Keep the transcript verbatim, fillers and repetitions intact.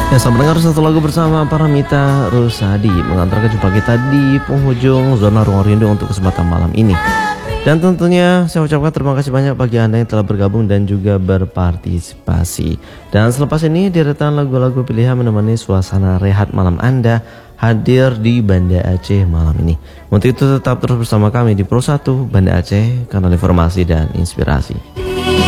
Ya, selamat dengar satu lagu bersama Paramita Rusady mengantarkan jumpa kita di penghujung zona ruang rindu untuk kesempatan malam ini. Dan tentunya saya ucapkan terima kasih banyak bagi Anda yang telah bergabung dan juga berpartisipasi. Dan selepas ini deretan lagu-lagu pilihan menemani suasana rehat malam Anda hadir di Banda Aceh malam ini. Untuk itu tetap terus bersama kami di Pro satu Banda Aceh, kanal informasi dan inspirasi.